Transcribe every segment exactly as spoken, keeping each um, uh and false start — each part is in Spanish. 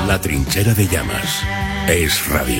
La trinchera de llamas. Es radio.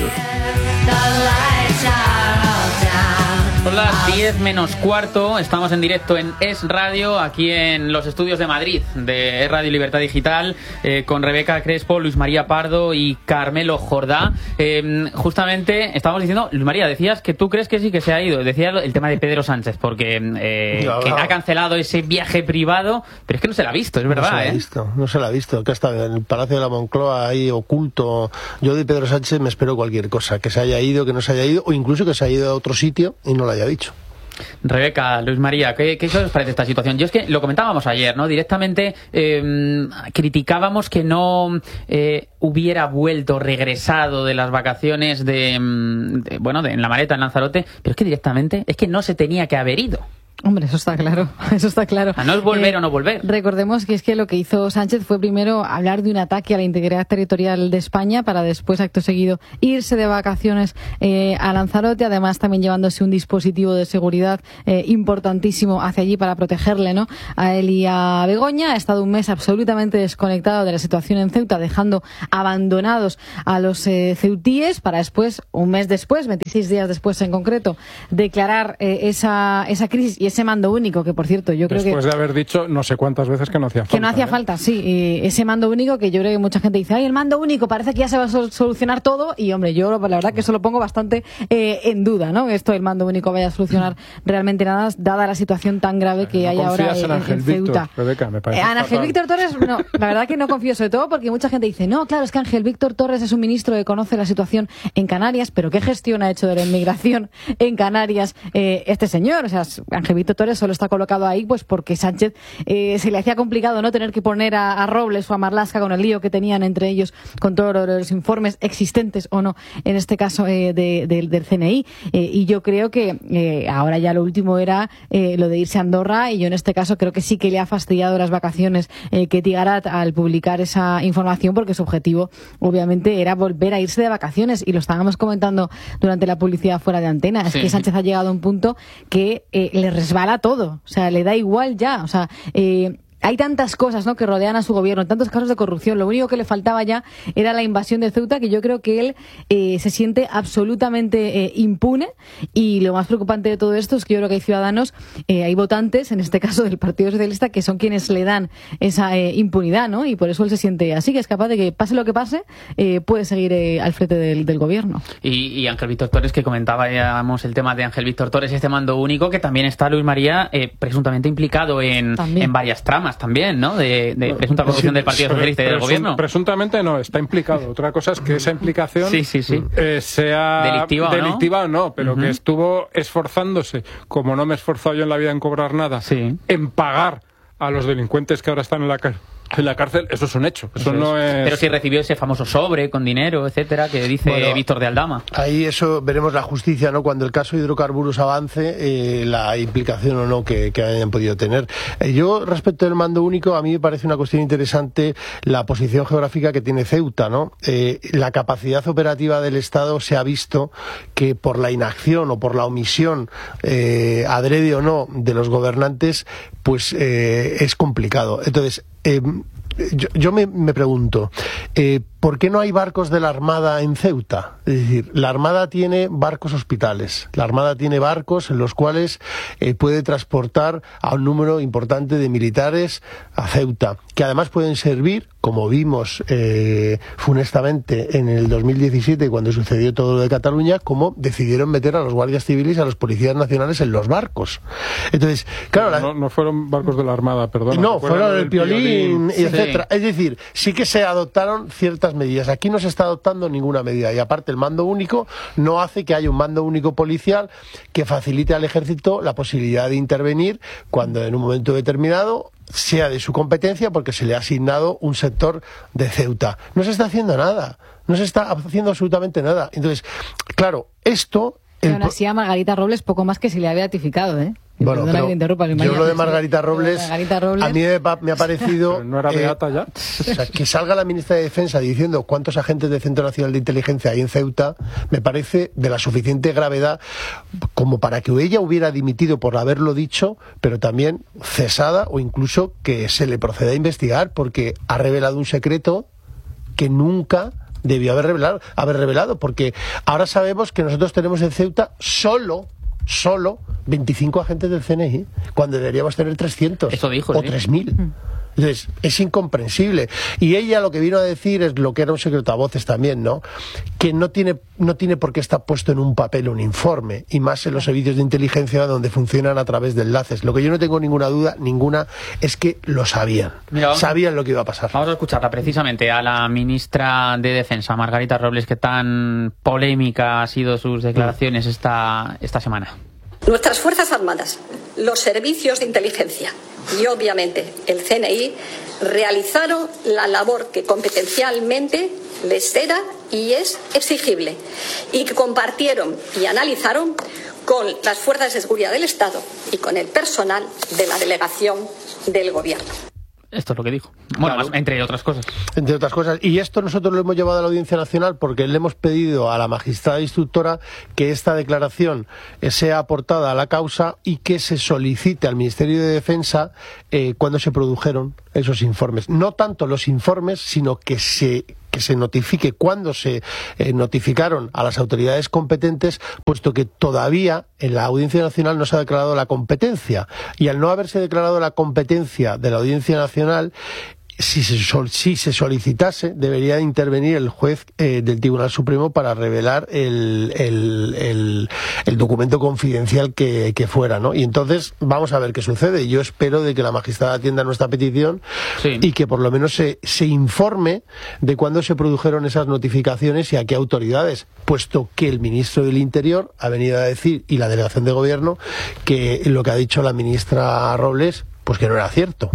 Son las diez menos cuarto, estamos en directo en Es Radio, aquí en los estudios de Madrid, de Es Radio Libertad Digital, eh, con Rebeca Crespo, Luis María Pardo y Carmelo Jordá. Eh, justamente, estábamos diciendo, Luis María, decías que tú crees que sí que se ha ido, decías el tema de Pedro Sánchez, porque eh, no, no. que ha cancelado ese viaje privado, pero es que no se la ha visto, es verdad, no se la ¿eh? ha visto, no se la ha visto, que ha estado en el Palacio de la Moncloa ahí oculto. Yo de Pedro Sánchez me espero cualquier cosa, que se haya ido, que no se haya ido, o incluso que se haya ido a otro sitio y no lo haya dicho. Rebeca, Luis María, ¿qué, qué os parece esta situación? Yo es que lo comentábamos ayer, ¿no? Directamente eh, criticábamos que no eh, hubiera vuelto, regresado de las vacaciones de, de bueno, de, en la maleta en Lanzarote, pero es que directamente es que no se tenía que haber ido. Hombre, eso está claro, eso está claro. A no es volver eh, o no volver. Recordemos que es que lo que hizo Sánchez fue primero hablar de un ataque a la integridad territorial de España para después, acto seguido, irse de vacaciones eh, a Lanzarote, además también llevándose un dispositivo de seguridad eh, importantísimo hacia allí para protegerle, ¿no? A él y a Begoña. Ha estado un mes absolutamente desconectado de la situación en Ceuta, dejando abandonados a los eh, ceutíes para después, un mes después, veintiséis días después en concreto, declarar eh, esa, esa crisis y ese mando único, que por cierto yo creo Después que... Después de haber dicho no sé cuántas veces que no hacía falta. Que no hacía ¿eh? falta, sí. Eh, ese mando único que yo creo que mucha gente dice, ay, el mando único, parece que ya se va a sol- solucionar todo. Y hombre, yo la verdad que eso lo pongo bastante eh, en duda, ¿no? Esto del mando único vaya a solucionar realmente nada, dada la situación tan grave que no hay ahora en, en, Ángel en Víctor, Ceuta. Rebeca, me parece Eh, Ángel Víctor Torres, no, la verdad que no confío, sobre todo porque mucha gente dice, no, claro, es que Ángel Víctor Torres es un ministro que conoce la situación en Canarias, pero ¿qué gestión ha hecho de la inmigración en Canarias eh, este señor? O sea, Ángel Víctor Torres solo está colocado ahí pues porque Sánchez eh, se le hacía complicado no tener que poner a, a Robles o a Marlaska con el lío que tenían entre ellos con todos los informes existentes o no, en este caso eh, de, de, del C N I. Eh, y yo creo que eh, ahora ya lo último era eh, lo de irse a Andorra, y yo en este caso creo que sí que le ha fastidiado las vacaciones eh, Ketty Garat al publicar esa información, porque su objetivo obviamente era volver a irse de vacaciones, y lo estábamos comentando durante la publicidad fuera de antena. Es sí. que Sánchez ha llegado a un punto que eh, le resbala todo, o sea, le da igual ya, o sea, eh, hay tantas cosas, ¿no?, que rodean a su gobierno, tantos casos de corrupción. Lo único que le faltaba ya era la invasión de Ceuta, que yo creo que él eh, se siente absolutamente eh, impune. Y lo más preocupante de todo esto es que yo creo que hay ciudadanos, eh, hay votantes, en este caso del Partido Socialista, que son quienes le dan esa eh, impunidad, ¿no? Y por eso él se siente así, que es capaz de que pase lo que pase, eh, puede seguir eh, al frente del, del gobierno. Y, y Ángel Víctor Torres, que comentábamos el tema de Ángel Víctor Torres, este mando único, que también está, Luis María, eh, presuntamente implicado en, en varias tramas también, ¿no? De, de presunta corrupción del Partido Socialista y del gobierno. Presuntamente no, está implicado. Otra cosa es que esa implicación sí, sí, sí. Eh, sea delictiva, delictiva ¿no? o no, pero uh-huh. que estuvo esforzándose, como no me he esforzado yo en la vida en cobrar nada, sí. en pagar a los delincuentes que ahora están en la cárcel. En la cárcel, eso es un hecho. Eso, eso no es... es... Pero si recibió ese famoso sobre con dinero, etcétera, que dice bueno, Víctor de Aldama. Ahí eso veremos la justicia, ¿no? Cuando el caso de hidrocarburos avance, eh, la implicación o no que, que hayan podido tener. Eh, yo, respecto del mando único, a mí me parece una cuestión interesante la posición geográfica que tiene Ceuta, ¿no? Eh, la capacidad operativa del Estado se ha visto que por la inacción o por la omisión, eh, adrede o no, de los gobernantes, pues eh, es complicado. Entonces, Eh, yo, yo me, me pregunto, eh, ¿por qué no hay barcos de la Armada en Ceuta? Es decir, la Armada tiene barcos hospitales, la Armada tiene barcos en los cuales eh, puede transportar a un número importante de militares a Ceuta, que además pueden servir, como vimos eh, funestamente en el dos mil diecisiete cuando sucedió todo lo de Cataluña, como decidieron meter a los guardias civiles y a los policías nacionales en los barcos. Entonces, claro... No, la... no fueron barcos de la Armada, perdón. No, fueron el Piolín, sí. etcétera. Es decir, sí que se adoptaron ciertas medidas. Aquí no se está adoptando ninguna medida, y aparte el mando único no hace que haya un mando único policial que facilite al ejército la posibilidad de intervenir cuando en un momento determinado sea de su competencia, porque se le ha asignado un sector de Ceuta. No se está haciendo nada, no se está haciendo absolutamente nada. Entonces, claro, esto... Pero aún así a Margarita Robles poco más que se le había beatificado, ¿eh? Bueno, pero yo lo de Margarita Robles, Margarita Robles, a mí me, me ha parecido... ¿No era beata eh, ya? O sea, que salga la ministra de Defensa diciendo cuántos agentes del Centro Nacional de Inteligencia hay en Ceuta, me parece de la suficiente gravedad como para que ella hubiera dimitido por haberlo dicho, pero también cesada, o incluso que se le proceda a investigar, porque ha revelado un secreto que nunca debió haber revelado, haber revelado, porque ahora sabemos que nosotros tenemos en Ceuta solo, solo veinticinco agentes del C N I, cuando deberíamos tener trescientos. Eso dijo, o sí. tres mil. Entonces, es incomprensible. Y ella lo que vino a decir es lo que era un secreto a voces también, ¿no? Que no tiene, no tiene por qué estar puesto en un papel un informe, y más en los servicios de inteligencia donde funcionan a través de enlaces. Lo que yo no tengo ninguna duda, ninguna, es que lo sabían. Mira, vamos, sabían lo que iba a pasar. Vamos a escucharla precisamente a la ministra de Defensa, Margarita Robles, que tan polémica han sido sus declaraciones esta, esta semana. Nuestras Fuerzas Armadas, los servicios de inteligencia y obviamente el C N I realizaron la labor que competencialmente les era y es exigible, y que compartieron y analizaron con las fuerzas de seguridad del Estado y con el personal de la delegación del Gobierno. Esto es lo que dijo. Bueno, Claro. más, entre otras cosas. Entre otras cosas. Y esto nosotros lo hemos llevado a la Audiencia Nacional porque le hemos pedido a la magistrada instructora que esta declaración eh, sea aportada a la causa y que se solicite al Ministerio de Defensa eh, cuando se produjeron esos informes. No tanto los informes, sino que se que se notifique cuándo se eh, notificaron a las autoridades competentes, puesto que todavía en la Audiencia Nacional no se ha declarado la competencia. Y al no haberse declarado la competencia de la Audiencia Nacional, si se, sol, si se solicitase, debería intervenir el juez eh, del Tribunal Supremo para revelar el, el, el, el documento confidencial que, que fuera, ¿no? Y entonces vamos a ver qué sucede. Yo espero de que la magistrada atienda nuestra petición, sí, y que por lo menos se, se informe de cuándo se produjeron esas notificaciones y a qué autoridades, puesto que el ministro del Interior ha venido a decir, y la delegación de gobierno, que lo que ha dicho la ministra Robles, pues que no era cierto.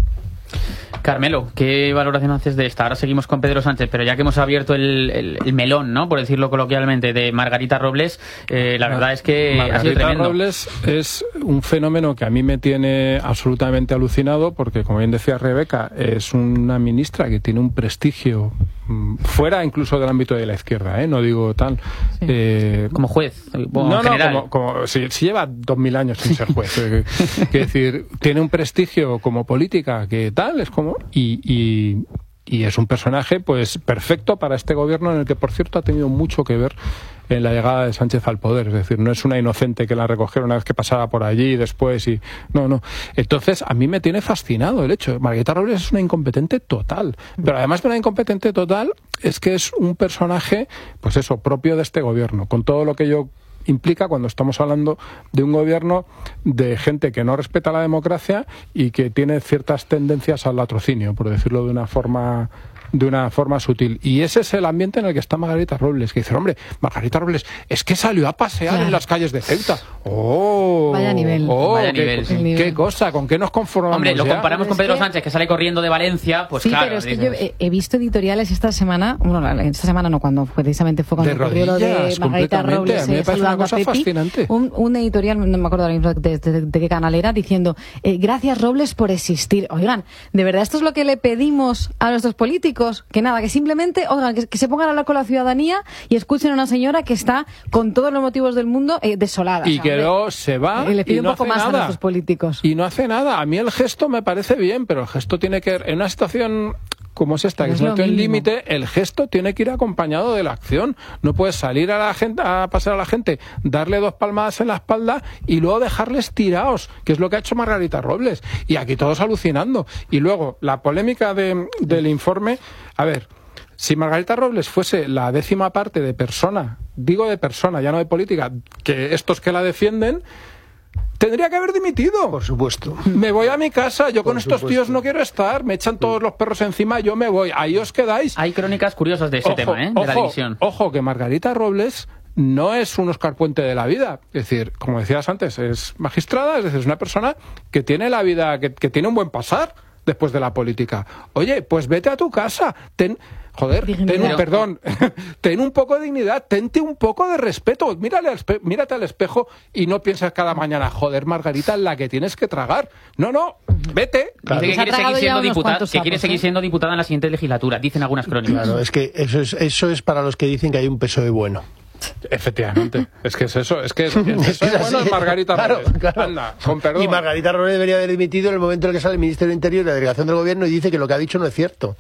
Carmelo, ¿qué valoración haces de esta? Ahora seguimos con Pedro Sánchez, pero ya que hemos abierto el, el, el melón, ¿no?, por decirlo coloquialmente, de Margarita Robles, eh, la verdad es que Margarita ha sido tremendo. Robles es un fenómeno que a mí me tiene absolutamente alucinado, porque, como bien decía Rebeca, es una ministra que tiene un prestigio fuera incluso del ámbito de la izquierda, ¿eh? No digo tal. Sí. Eh, como juez, bueno, no, en general. no, como, como si, si lleva dos mil años sin ser juez. eh, que decir, tiene un prestigio como política que tal, es como... Y, y, y es un personaje pues perfecto para este gobierno, en el que, por cierto, ha tenido mucho que ver en la llegada de Sánchez al poder. Es decir, no es una inocente que la recogieron una vez que pasaba por allí y después y... No, no. Entonces, a mí me tiene fascinado el hecho. Margarita Robles es una incompetente total. Pero además de una incompetente total, es que es un personaje, pues eso, propio de este gobierno, con todo lo que yo implica cuando estamos hablando de un gobierno de gente que no respeta la democracia y que tiene ciertas tendencias al latrocinio, por decirlo de una forma de una forma sutil. Y ese es el ambiente en el que está Margarita Robles, que dice, hombre, Margarita Robles es que salió a pasear, claro, en las calles de Ceuta. ¡Oh! Vaya nivel. Oh, Vaya qué, nivel, qué, sí. qué cosa, ¿con qué nos conformamos? Hombre, lo ya? comparamos con Pedro Sánchez, que sale corriendo de Valencia, pues sí, claro. pero es que dices... yo he, he visto editoriales esta semana, bueno, esta semana no, cuando precisamente fue cuando de ocurrió lo de rodillas, Margarita completamente. Robles A mí me eh, parece una saludando cosa a Pepi, fascinante. un, un editorial, no me acuerdo ahora mismo de, de, de, de qué canal era, diciendo, eh, gracias Robles por existir. Oigan, ¿de verdad esto es lo que le pedimos a nuestros políticos? Que nada, que simplemente, oigan, que, que se pongan a hablar con la ciudadanía y escuchen a una señora que está, con todos los motivos del mundo, eh, desolada. Y o sea, que hombre, luego se va eh, le pido y no un poco hace más nada. a nuestros políticos. Y no hace nada. A mí el gesto me parece bien, pero el gesto tiene que... En una situación como es esta, que es no lo tiene mínimo. límite, el gesto tiene que ir acompañado de la acción. No puedes salir a la gente, a pasar a la gente, darle dos palmadas en la espalda y luego dejarles tirados, que es lo que ha hecho Margarita Robles. Y aquí todos alucinando. Y luego, la polémica de, del informe... A ver... Si Margarita Robles fuese la décima parte de persona, digo de persona, ya no de política, que estos que la defienden, tendría que haber dimitido. Por supuesto. Me voy a mi casa, yo Por con estos supuesto. tíos no quiero estar, me echan todos los perros encima, yo me voy, ahí os quedáis. Hay crónicas curiosas de ese Ojo, tema, ¿eh? De ojo, la división. Ojo, que Margarita Robles no es un Óscar Puente de la vida. Es decir, como decías antes, es magistrada, es decir, es una persona que tiene la vida, que, que tiene un buen pasar después de la política. Oye, pues vete a tu casa, ten... Joder, ten un, perdón, ten un poco de dignidad, tente un poco de respeto, mírale al espe- mírate al espejo y no pienses cada mañana, joder, Margarita, la que tienes que tragar. No, no, vete. Claro. Dice que Se ha quiere, tragado seguir ya siendo, unos diputada, cuantos que quiere sapos, seguir ¿eh? siendo diputada en la siguiente legislatura, dicen algunas crónicas. Claro, es que eso es, eso es para los que dicen que hay un P S O E bueno. Efectivamente, es que es eso, es que es, es, es, es bueno es Margarita claro, Robles. claro. Anda, con perdón. Y Margarita Robles debería haber dimitido en el momento en el que sale el Ministerio del Interior y la delegación del gobierno y dice que lo que ha dicho no es cierto.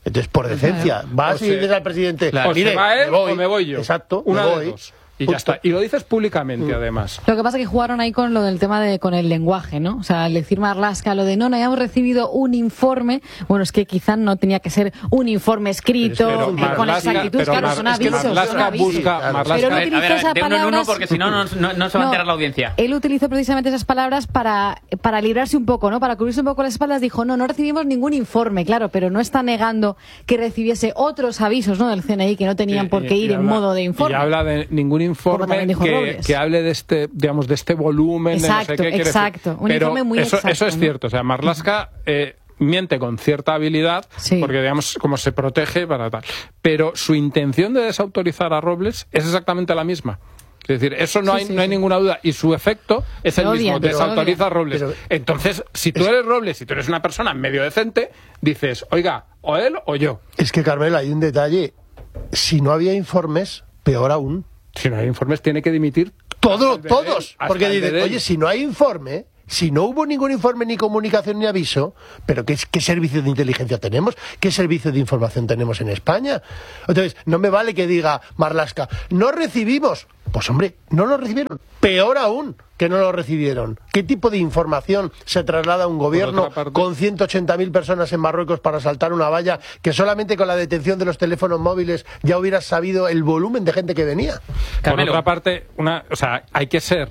Entonces, por decencia, vas o y sea, dices al presidente, claro, mire, o se va él me voy. o me voy yo. Exacto, una me de voy. dos. Y ya está. Y lo dices públicamente, Mm. además. Lo que pasa es que jugaron ahí con lo del tema de con el lenguaje, ¿no? O sea, al decir Marlaska lo de no, no hayamos recibido un informe, bueno, es que quizás no tenía que ser un informe escrito Pero eh, Marlaska- con exactitud, pero claro, Mar- son es que avisos, son Marlaska avisos. busca- Claro. Marlaska- Pero él A ver, a utilizó ver, esas de uno en uno palabras- porque si no, no, no, no se va a No, enterar la audiencia. Él utilizó precisamente esas palabras para, para librarse un poco, ¿no? Para cubrirse un poco las espaldas. Dijo, no, no recibimos ningún informe, claro, pero no está negando que recibiese otros avisos, ¿no? Del C N I que no tenían Y- por qué y- ir y en habla- modo de informe. Y habla de ningún Como informe también dijo que, Robles. que hable de este, digamos, de este volumen, Exacto, de no sé qué. quiere exacto. decir. Un Pero informe muy eso, exacto, eso es ¿no? cierto. O sea, Marlaska eh, miente con cierta habilidad, Sí. porque, digamos, como se protege para tal. Pero su intención de desautorizar a Robles es exactamente la misma. Es decir, eso no, Sí, hay, sí, no hay sí. ninguna duda. Y su efecto es Se el mismo. odian, se Desautoriza a odian. Robles. Pero- Entonces, si tú eres Robles, si tú eres una persona medio decente, dices, oiga, o él o yo. Es que, Carmelo, hay un detalle. Si no había informes, peor aún. Si no hay informes, tiene que dimitir Todo, hasta el de todos. él, hasta Porque el de dicen, él. oye, si no hay informe, si no hubo ningún informe, ni comunicación, ni aviso, ¿pero qué, qué servicio de inteligencia tenemos? ¿Qué servicio de información tenemos en España? Entonces, no me vale que diga Marlaska, no recibimos. Pues hombre, no lo recibieron. Peor aún que no lo recibieron. ¿Qué tipo de información se traslada a un gobierno otra parte- con ciento ochenta mil personas en Marruecos para saltar una valla que solamente con la detención de los teléfonos móviles ya hubieras sabido el volumen de gente que venía? Por Carmelo. otra parte, una, o sea, hay que ser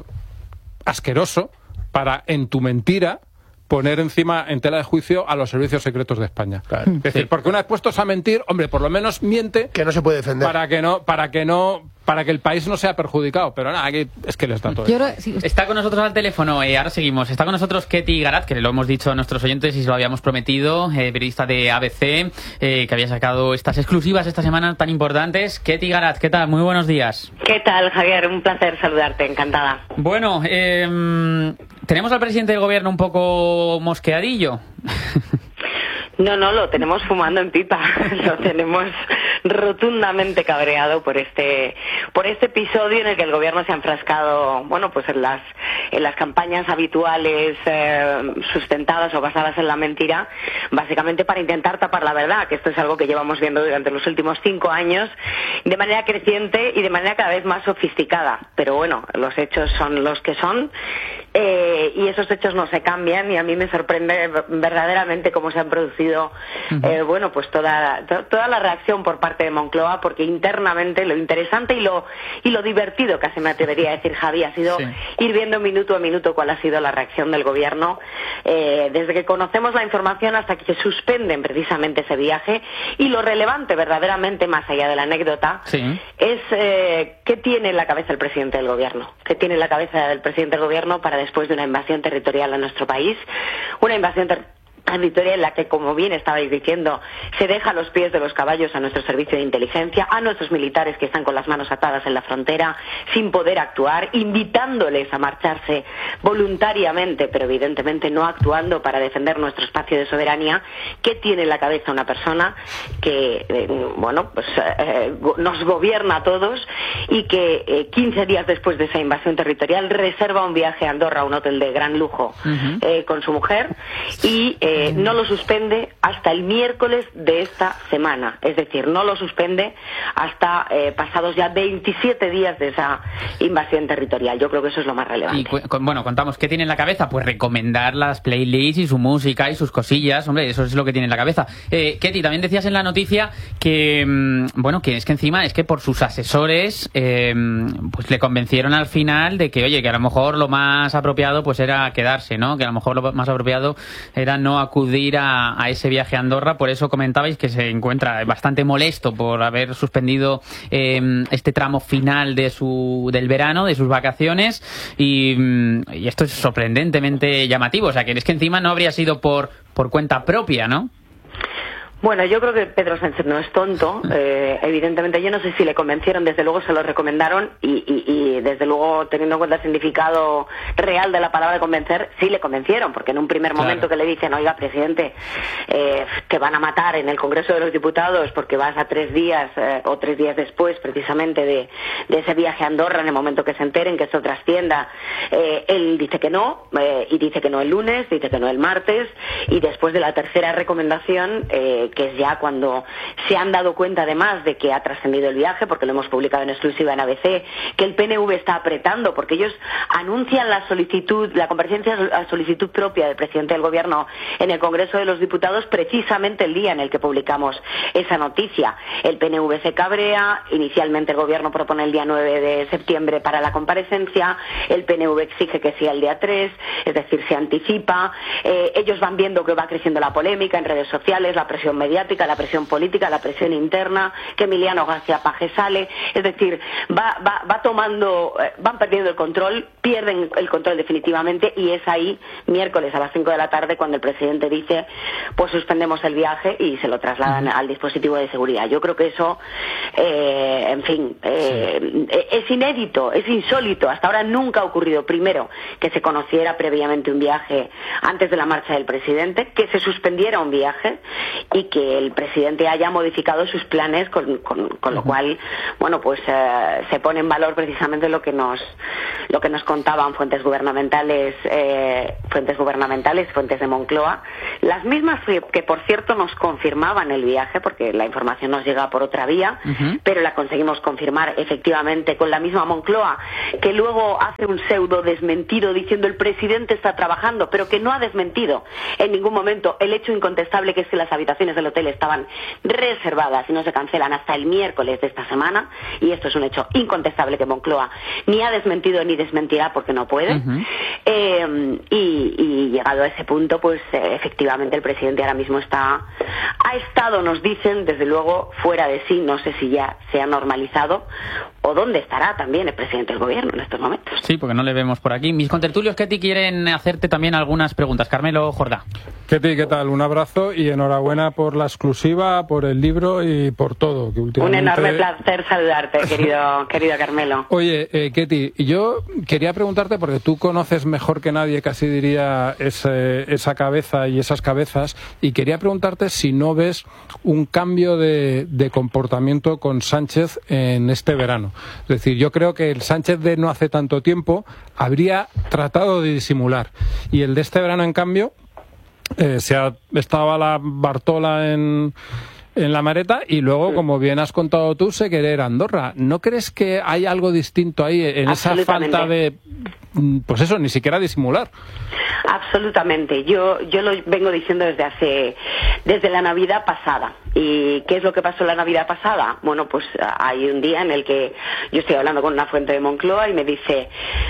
asqueroso para, en tu mentira, poner encima en tela de juicio a los servicios secretos de España. Es decir, Sí. porque una vez puestos a mentir, hombre, por lo menos miente Que no se puede defender. para que no, para que no, para que el país no sea perjudicado. Pero nada, aquí es que les da todo. Yo creo- sí, Está con nosotros al teléfono, eh, ahora seguimos. Está con nosotros Ketty Garat, que lo hemos dicho a nuestros oyentes y se lo habíamos prometido, eh, periodista de A B C, eh, que había sacado estas exclusivas esta semana tan importantes. Ketty Garat, ¿qué tal? Muy buenos días. ¿Qué tal, Javier? Un placer saludarte, encantada. Bueno, eh, tenemos al presidente del gobierno un poco mosqueadillo. No, no, lo tenemos fumando en pipa, lo tenemos rotundamente cabreado por este por este episodio en el que el gobierno se ha enfrascado, bueno, pues en las en las campañas habituales eh, sustentadas o basadas en la mentira, básicamente para intentar tapar la verdad, que esto es algo que llevamos viendo durante los últimos cinco años de manera creciente y de manera cada vez más sofisticada. Pero bueno, los hechos son los que son. Eh, y esos hechos no se cambian y a mí me sorprende verdaderamente cómo se han producido eh, bueno, pues toda, to, toda la reacción por parte de Moncloa, porque internamente lo interesante y lo y lo divertido, casi me atrevería a decir, Javi, ha sido Sí. ir viendo minuto a minuto cuál ha sido la reacción del gobierno eh, desde que conocemos la información hasta que se suspenden precisamente ese viaje. Y lo relevante verdaderamente, más allá de la anécdota, Sí. es eh, qué tiene en la cabeza el presidente del gobierno, qué tiene en la cabeza del presidente del gobierno para después de una invasión territorial a nuestro país, una invasión territorial territorial en la que, como bien estabais diciendo, se deja a los pies de los caballos a nuestro servicio de inteligencia, a nuestros militares que están con las manos atadas en la frontera, sin poder actuar, invitándoles a marcharse voluntariamente, pero evidentemente no actuando para defender nuestro espacio de soberanía. ¿Qué tiene en la cabeza una persona que, eh, bueno, pues eh, nos gobierna a todos y que eh, quince días después de esa invasión territorial reserva un viaje a Andorra, a un hotel de gran lujo, Ujú. eh, con su mujer, y eh, no lo suspende hasta el miércoles de esta semana? Es decir, no lo suspende hasta eh, pasados ya veintisiete días de esa invasión territorial. Yo creo que eso es lo más Y relevante. cu- con- bueno, contamos, ¿qué tiene en la cabeza? Pues recomendar las playlists y su música y sus cosillas. Hombre, eso es lo que tiene en la cabeza. Eh, Ketty, también decías en la noticia que, mm, bueno, que es que encima es que por sus asesores eh, pues le convencieron al final de que, oye, que a lo mejor lo más apropiado pues era quedarse, ¿no? Que a lo mejor lo más apropiado era no acudir a, a ese viaje a Andorra. Por eso comentabais que se encuentra bastante molesto por haber suspendido eh, este tramo final de su del verano, de sus vacaciones, y, mm, y esto es sorprendentemente llamativo. O sea, que es que encima no habría sido por, por cuenta propia, ¿no? Bueno, yo creo que Pedro Sánchez no es tonto. Eh, evidentemente, yo no sé si le convencieron, desde luego se lo recomendaron y, y, y desde luego, teniendo en cuenta el significado real de la palabra convencer, sí le convencieron, porque en un primer Claro. momento que le dicen, oiga, presidente, eh, te van a matar en el Congreso de los Diputados porque vas a tres días eh, o tres días después precisamente de, de ese viaje a Andorra, en el momento que se enteren, que esto trascienda, eh, él dice que no, eh, y dice que no el lunes, dice que no el martes, y después de la tercera recomendación, eh, que es ya cuando se han dado cuenta además de que ha trascendido el viaje, porque lo hemos publicado en exclusiva en A B C, que el P N V está apretando, porque ellos anuncian la solicitud, la comparecencia a solicitud propia del presidente del Gobierno en el Congreso de los Diputados precisamente el día en el que publicamos esa noticia. El P N V se cabrea, inicialmente el Gobierno propone el día nueve de septiembre para la comparecencia, el P N V exige que sea el día tres, es decir, se anticipa, eh, ellos van viendo que va creciendo la polémica en redes sociales, la presión mediática, la presión política, la presión interna, que Emiliano García Paje sale, es decir, va, va, va tomando, eh, van perdiendo el control, pierden el control definitivamente y es ahí, miércoles a las cinco de la tarde, cuando el presidente dice, pues suspendemos el viaje y se lo trasladan al dispositivo de seguridad. Yo creo que eso, eh, en fin, eh, sí. es inédito, es insólito, hasta ahora nunca ha ocurrido, primero, que se conociera previamente un viaje antes de la marcha del presidente, que se suspendiera un viaje y que el presidente haya modificado sus planes, con, con, con lo cual, bueno, pues eh, se pone en valor precisamente lo que nos lo que nos contaban fuentes gubernamentales, eh, fuentes gubernamentales, fuentes de Moncloa, las mismas que, que por cierto nos confirmaban el viaje, porque la información nos llega por otra vía, uh-huh. pero la conseguimos confirmar efectivamente con la misma Moncloa, que luego hace un pseudo desmentido diciendo el presidente está trabajando, pero que no ha desmentido en ningún momento el hecho incontestable que es que las habitaciones del hotel estaban reservadas y no se cancelan hasta el miércoles de esta semana, y esto es un hecho incontestable que Moncloa ni ha desmentido ni desmentirá porque no puede. Uh-huh. eh, y, y llegado a ese punto, pues eh, efectivamente el presidente ahora mismo está, ha estado, nos dicen, desde luego fuera de sí, no sé si ya se ha normalizado o dónde estará también el presidente del Gobierno en estos momentos. Sí, porque no le vemos por aquí. Mis contertulios, Ketty, quieren hacerte también algunas preguntas. Carmelo Jordá. Ketty, ¿qué tal? Un abrazo y enhorabuena por la exclusiva, por el libro y por todo. Que últimamente... Un enorme placer saludarte, querido querido Carmelo. Oye, eh, Ketty, yo quería preguntarte, porque tú conoces mejor que nadie, casi diría, ese, esa cabeza y esas cabezas, y quería preguntarte si no ves un cambio de, de comportamiento con Sánchez en este verano. Es decir, yo creo que el Sánchez de no hace tanto tiempo habría tratado de disimular, y el de este verano, en cambio, eh, se ha, estaba la Bartola en... en la maleta y luego, como bien has contado tú, se quiere ir a Andorra. ¿No crees que hay algo distinto ahí en esa falta de, pues eso, ni siquiera disimular? Absolutamente. Yo yo lo vengo diciendo desde hace desde la Navidad pasada. ¿Y qué es lo que pasó la Navidad pasada? Bueno, pues hay un día en el que yo estoy hablando con una fuente de Moncloa y me dice,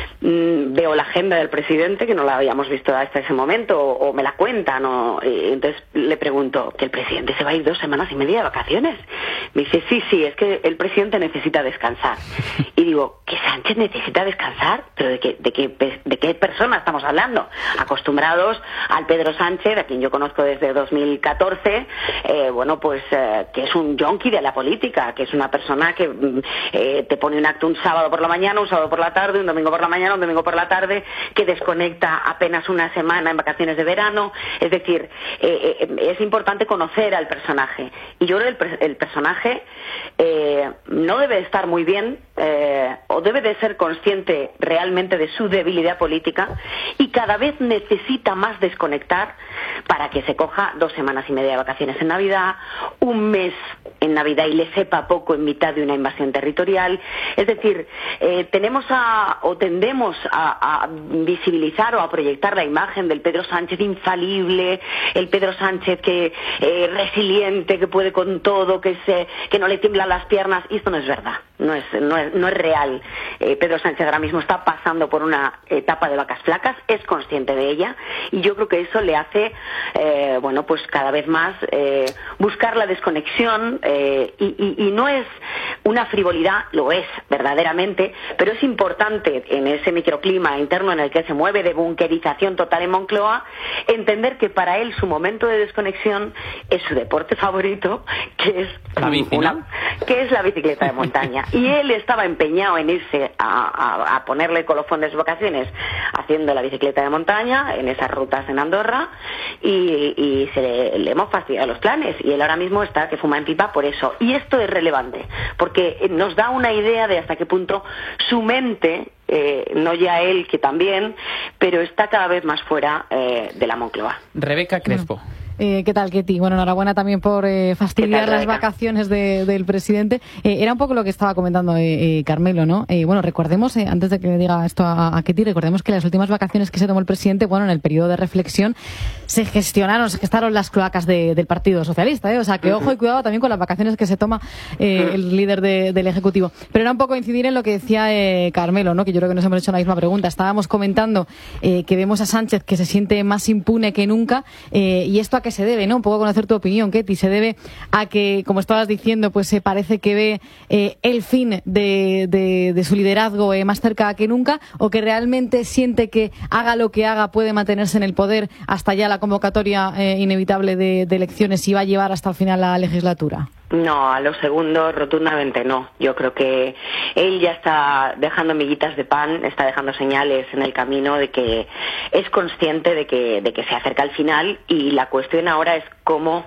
mmm, veo la agenda del presidente, que no la habíamos visto hasta ese momento, o, o me la cuentan, o, y entonces le pregunto, ¿que el presidente se va a ir dos semanas y media de vacaciones? Me dice, sí, sí, es que el presidente necesita descansar. Y digo, ¿que Sánchez necesita descansar? ¿Pero de qué, de qué, de qué persona estamos hablando? Acostumbrados al Pedro Sánchez, a quien yo conozco desde dos mil catorce, eh, bueno, pues eh, que es un yonki de la política, que es una persona que eh, te pone un acto un sábado por la mañana, un sábado por la tarde, un domingo por la mañana, un domingo por la tarde, que desconecta apenas una semana en vacaciones de verano. Es decir, eh, eh, es importante conocer al personaje. Y yo creo que el, el personaje eh, no debe estar muy bien, eh, o debe de ser consciente realmente de su debilidad política, y cada vez necesita más desconectar para que se coja dos semanas y media de vacaciones en Navidad, un mes en Navidad y le sepa poco en mitad de una invasión territorial. Es decir, eh, tenemos a, o tendemos a, a visibilizar o a proyectar la imagen del Pedro Sánchez infalible, el Pedro Sánchez que eh, resiliente, que puede con todo, que se, que no le tiemblan las piernas, y esto no es verdad, no es, no es, no es real. Eh, Pedro Sánchez ahora mismo está pasando por una etapa de vacas flacas, es consciente de ella, y yo creo que eso le hace, eh, bueno, pues cada vez más eh, buscar la desconexión, eh, y, y, y no es una frivolidad, lo es verdaderamente, pero es importante en ese microclima interno en el que se mueve de bunkerización total en Moncloa, entender que para él su momento de desconexión es su deporte favorito, que es la bici, una, ¿no? que es la bicicleta de montaña. Y él estaba empeñado en irse a, a, a ponerle el colofón de sus vacaciones haciendo la bicicleta de montaña en esas rutas en Andorra, y, y se le, le hemos fastidiado los planes, y él ahora mismo está que fuma en pipa por eso. Y esto es relevante porque nos da una idea de hasta qué punto su mente, eh, no ya él, que también, pero está cada vez más fuera eh, de la Moncloa. Rebeca Crespo. Eh, ¿Qué tal, Ketty? Bueno, enhorabuena también por eh, fastidiar las vacaciones de, del presidente. Eh, era un poco lo que estaba comentando eh, eh, Carmelo, ¿no? Eh, bueno, recordemos, eh, antes de que le diga esto a, a Ketty, recordemos que las últimas vacaciones que se tomó el presidente, bueno, en el periodo de reflexión, se gestionaron, se gestaron las cloacas de, del Partido Socialista, ¿eh? O sea, que ojo y cuidado también con las vacaciones que se toma eh, el líder de, del Ejecutivo. Pero era un poco incidir en lo que decía eh, Carmelo, ¿no? Que yo creo que nos hemos hecho la misma pregunta. Estábamos comentando eh, que vemos a Sánchez que se siente más impune que nunca, eh, y esto a qué se debe, ¿no? Un poco conocer tu opinión, Ketty. Se debe a que, como estabas diciendo, pues se eh, parece que ve eh, el fin de, de, de su liderazgo eh, más cerca que nunca, o que realmente siente que haga lo que haga puede mantenerse en el poder hasta ya la convocatoria eh, inevitable de, de elecciones y va a llevar hasta el final la legislatura. No, a lo segundo rotundamente no. Yo creo que él ya está dejando miguitas de pan, está dejando señales en el camino de que es consciente de que, de que se acerca al final, y la cuestión ahora es cómo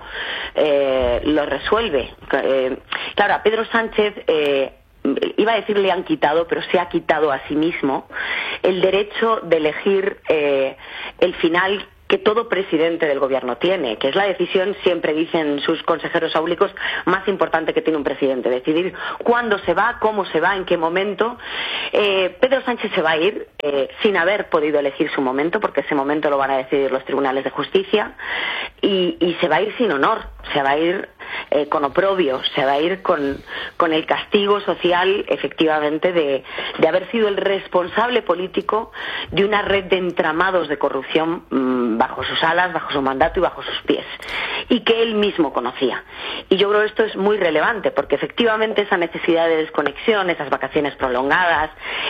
eh, lo resuelve. Eh, claro, a Pedro Sánchez eh, iba a decir le han quitado, pero se ha quitado a sí mismo el derecho de elegir eh, el final que todo presidente del gobierno tiene, que es la decisión, siempre dicen sus consejeros áulicos, más importante que tiene un presidente: decidir cuándo se va, cómo se va, en qué momento. Eh, Pedro Sánchez se va a ir eh, sin haber podido elegir su momento, porque ese momento lo van a decidir los tribunales de justicia, y, y se va a ir sin honor, se va a ir eh, con oprobio, se va a ir con, con el castigo social, efectivamente, de, de haber sido el responsable político de una red de entramados de corrupción mmm, bajo sus alas, bajo su mandato y bajo sus pies, y que él mismo conocía. Y yo creo que esto es muy relevante, porque efectivamente esa necesidad de desconexión, esas vacaciones prolongadas,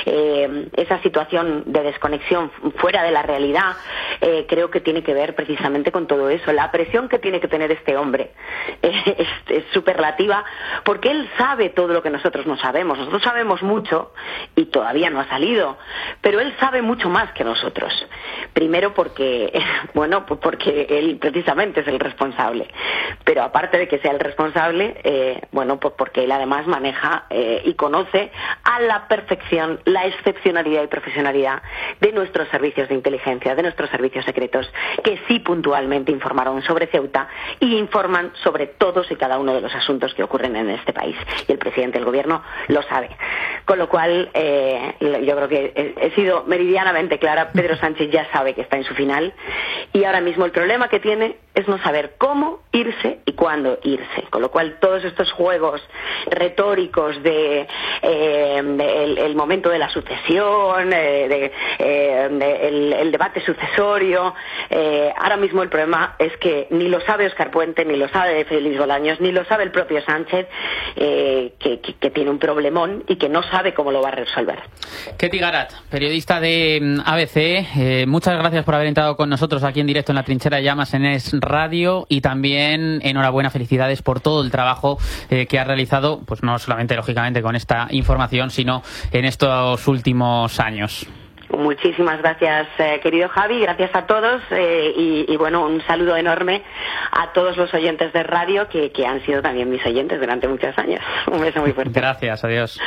eh, esa situación de desconexión fuera de la realidad, eh, creo que tiene que ver precisamente con todo eso. La presión que tiene que tener este hombre eh, es superlativa, porque él sabe todo lo que nosotros no sabemos. Nosotros sabemos mucho y todavía no ha salido, pero él sabe mucho más que nosotros. Primero porque, bueno, pues porque él precisamente es el responsable, pero aparte de que sea el responsable, eh, bueno, pues porque él además maneja eh, y conoce a la perfección la excepcionalidad y profesionalidad de nuestros servicios de inteligencia, de nuestros servicios secretos, que sí puntualmente informaron sobre Ceuta y informan sobre todos y cada uno de los asuntos que ocurren en este país, y el presidente del gobierno lo sabe. Con lo cual, eh, yo creo que he, he sido meridianamente clara. Pedro Sánchez ya sabe que está en su final, y ahora mismo el problema que tiene es no saber cómo irse y cuándo irse. Con lo cual, todos estos juegos retóricos de, eh, de el, el momento de la sucesión, eh, de, eh, de el, el debate sucesorio, eh, ahora mismo el problema es que ni lo sabe Óscar Puente, ni lo sabe Félix Bolaños, ni lo sabe el propio Sánchez, eh, que, que, que tiene un problemón y que no sabe cómo lo va a resolver. Ketty Garat, periodista de A B C, eh, muchas gracias por haber entrado con nosotros aquí en directo en la Trinchera de Llamas en Es Radio, y también enhorabuena, felicidades por todo el trabajo eh, que ha realizado, pues no solamente lógicamente con esta información, sino en estos últimos años. Muchísimas gracias, eh, querido Javi, gracias a todos, eh, y, y bueno, un saludo enorme a todos los oyentes de radio que, que han sido también mis oyentes durante muchos años. Un beso muy fuerte. Gracias, adiós.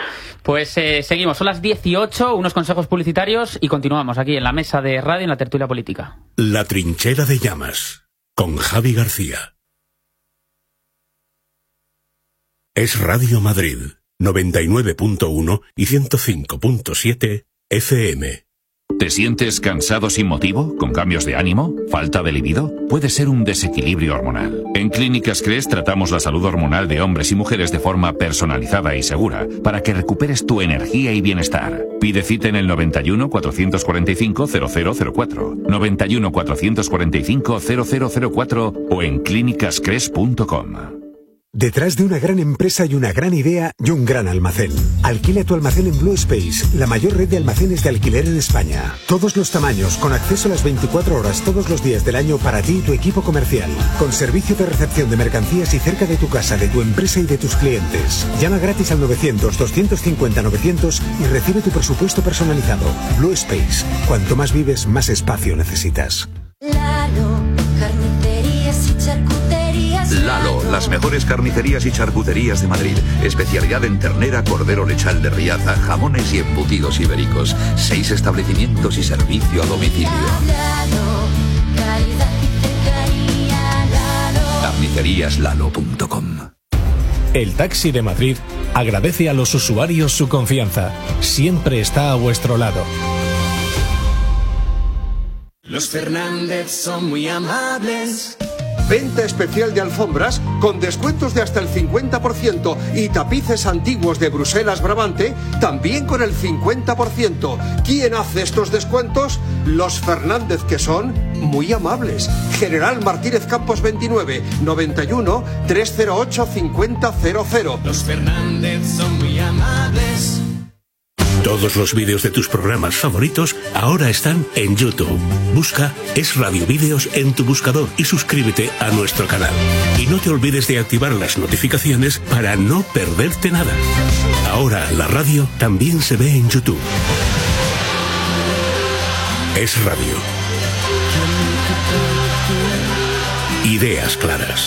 Pues eh, seguimos, son las dieciocho, unos consejos publicitarios y continuamos aquí en la mesa de radio en la tertulia política. La Trinchera de Llamas, con Javi García. Es Radio Madrid, noventa y nueve punto uno y ciento cinco punto siete F M. ¿Te sientes cansado sin motivo? ¿Con cambios de ánimo? ¿Falta de libido? Puede ser un desequilibrio hormonal. En Clínicas Cres tratamos la salud hormonal de hombres y mujeres de forma personalizada y segura para que recuperes tu energía y bienestar. Pide cita en el noventa y uno, cuatrocientos cuarenta y cinco, cero cero cero cuatro, noventa y uno, cuatrocientos cuarenta y cinco, cero cero cero cuatro o en clínicas cres punto com. Detrás de una gran empresa y una gran idea y un gran almacén. Alquila tu almacén en Blue Space, la mayor red de almacenes de alquiler en España. Todos los tamaños, con acceso a las veinticuatro horas todos los días del año para ti y tu equipo comercial. Con servicio de recepción de mercancías y cerca de tu casa, de tu empresa y de tus clientes. Llama gratis al novecientos, doscientos cincuenta, novecientos y recibe tu presupuesto personalizado. Blue Space. Cuanto más vives, más espacio necesitas. Lalo, carnicerías y charcuterías. Lalo, las mejores carnicerías y charcuterías de Madrid. Especialidad en ternera, cordero lechal de Riaza, jamones y embutidos ibéricos. Seis establecimientos y servicio a domicilio. Lalo, calidad y cercanía. carnicerías lalo punto com. El Taxi de Madrid agradece a los usuarios su confianza. Siempre está a vuestro lado. Los Fernández son muy amables. Venta especial de alfombras con descuentos de hasta el cincuenta por ciento y tapices antiguos de Bruselas Brabante también con el cincuenta por ciento. ¿Quién hace estos descuentos? Los Fernández, que son muy amables. General Martínez Campos veintinueve, noventa y uno, trescientos ocho, cincuenta cero cero. Los Fernández son muy amables. Todos los vídeos de tus programas favoritos ahora están en YouTube. Busca Es Radio Vídeos en tu buscador y suscríbete a nuestro canal. Y no te olvides de activar las notificaciones para no perderte nada. Ahora la radio también se ve en YouTube. Es Radio. Ideas claras.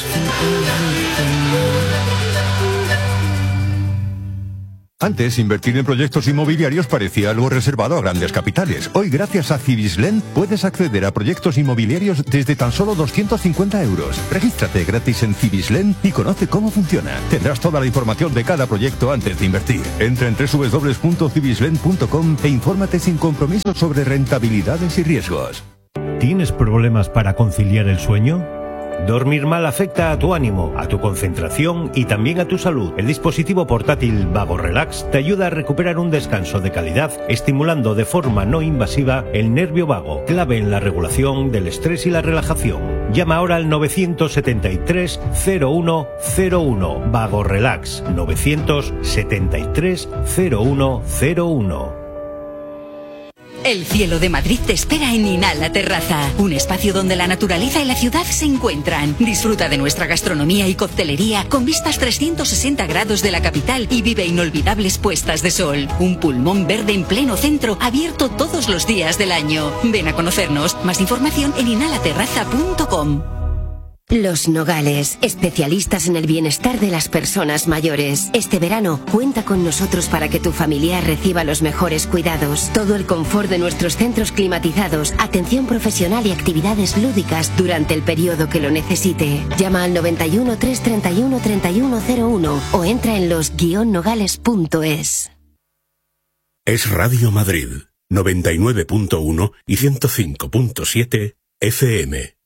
Antes, invertir en proyectos inmobiliarios parecía algo reservado a grandes capitales. Hoy, gracias a Cibislen, puedes acceder a proyectos inmobiliarios desde tan solo doscientos cincuenta euros. Regístrate gratis en Cibislen y conoce cómo funciona. Tendrás toda la información de cada proyecto antes de invertir. Entra en doble u doble u doble u punto cibislen punto com e infórmate sin compromiso sobre rentabilidades y riesgos. ¿Tienes problemas para conciliar el sueño? Dormir mal afecta a tu ánimo, a tu concentración y también a tu salud. El dispositivo portátil Vago Relax te ayuda a recuperar un descanso de calidad, estimulando de forma no invasiva el nervio vago, clave en la regulación del estrés y la relajación. Llama ahora al nueve siete tres, cero uno cero uno. Vago Relax, nueve siete tres, cero uno cero uno. El cielo de Madrid te espera en Inhala Terraza, un espacio donde la naturaleza y la ciudad se encuentran. Disfruta de nuestra gastronomía y coctelería con vistas trescientos sesenta grados de la capital y vive inolvidables puestas de sol. Un pulmón verde en pleno centro, abierto todos los días del año. Ven a conocernos. Más información en inhala terraza punto com. Los Nogales, especialistas en el bienestar de las personas mayores. Este verano, cuenta con nosotros para que tu familiar reciba los mejores cuidados. Todo el confort de nuestros centros climatizados, atención profesional y actividades lúdicas durante el periodo que lo necesite. Llama al noventa y uno, trescientos treinta y uno, treinta y uno cero uno o entra en los guion nogales punto es. Es Radio Madrid, noventa y nueve punto uno y ciento cinco punto siete F M.